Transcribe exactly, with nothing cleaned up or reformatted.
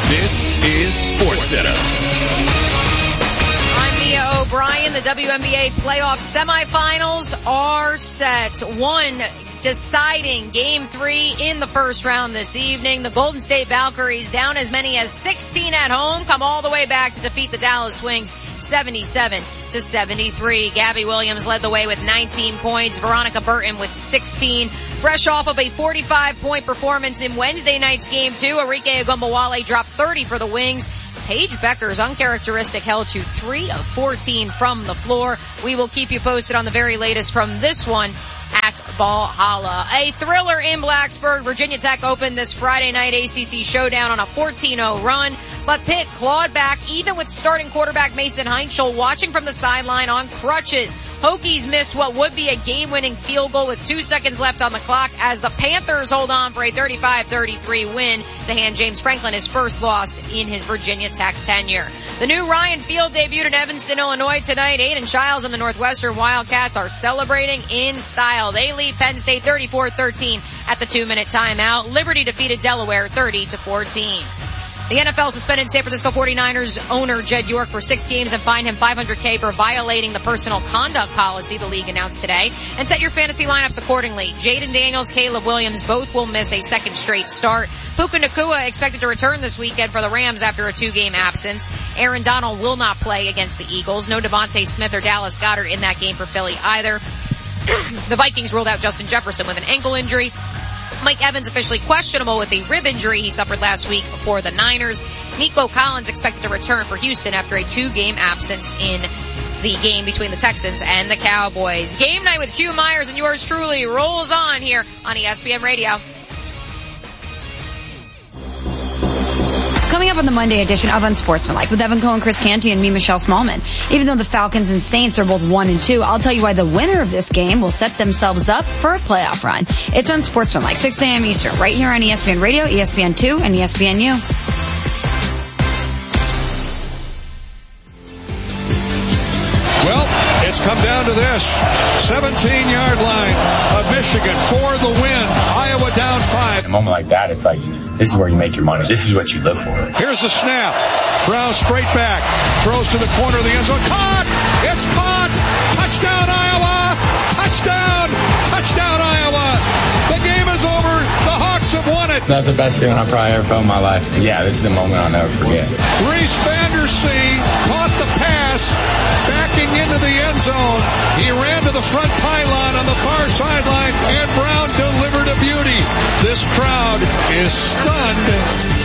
This is SportsCenter. I'm Mia O'Brien. The W N B A playoff semifinals are set. One deciding game three in the first round this evening. The Golden State Valkyries, down as many as sixteen at home, come all the way back to defeat the Dallas Wings seventy-seven to seventy-three. Gabby Williams led the way with nineteen points. Veronica Burton with sixteen. Fresh off of a forty-five point performance in Wednesday night's game two, Arike Ogunbowale dropped thirty for the Wings. Paige Becker's uncharacteristic held to three of fourteen from the floor. We will keep you posted on the very latest from this one at Valhalla. A thriller in Blacksburg. Virginia Tech opened this Friday night A C C showdown on a fourteen oh run, but Pitt clawed back even with starting quarterback Mason Heinschel watching from the sideline on crutches. Hokies missed what would be a game-winning field goal with two seconds left on the clock as the Panthers hold on for a thirty-five thirty-three win to hand James Franklin his first loss in his Virginia Tech tenure. The new Ryan Field debuted in Evanston, Illinois tonight. Aiden Childs and the Northwestern Wildcats are celebrating in style. They lead Penn State thirty-four thirteen at the two-minute timeout. Liberty defeated Delaware thirty to fourteen. The N F L suspended San Francisco forty-niners owner Jed York for six games and fined him five hundred thousand dollars for violating the personal conduct policy, the league announced today. And set your fantasy lineups accordingly. Jaden Daniels, Caleb Williams both will miss a second straight start. Puka Nacua expected to return this weekend for the Rams after a two-game absence. Aaron Donald will not play against the Eagles. No Devontae Smith or Dallas Goedert in that game for Philly either. The Vikings ruled out Justin Jefferson with an ankle injury. Mike Evans officially questionable with a rib injury he suffered last week for the Niners. Nico Collins expected to return for Houston after a two-game absence in the game between the Texans and the Cowboys. Game night with Hugh Myers and yours truly rolls on here on E S P N Radio. Coming up on the Monday edition of Unsportsmanlike with Evan Cohen, Chris Canty, and me, Michelle Smallman. Even though the Falcons and Saints are both one and two, I'll tell you why the winner of this game will set themselves up for a playoff run. It's Unsportsmanlike, six a.m. Eastern, right here on E S P N Radio, E S P N two, and E S P N U. Well, it's come down to this. seventeen-yard line of Michigan for the win. Iowa down five. In a moment like that, it's like, this is where you make your money. This is what you live for. Here's the snap. Brown straight back. Throws to the corner of the end zone. Caught! It's caught! Touchdown, Iowa! Touchdown! Touchdown, Iowa! The game is over. The Hawks have won it. That's the best feeling I've probably ever felt in my life. Yeah, this is the moment I'll never forget. Reese Vandersee caught the pass, backing into the end zone. He ran to the front pylon on the far sideline, and Brown delivered a beauty. This crowd is stunned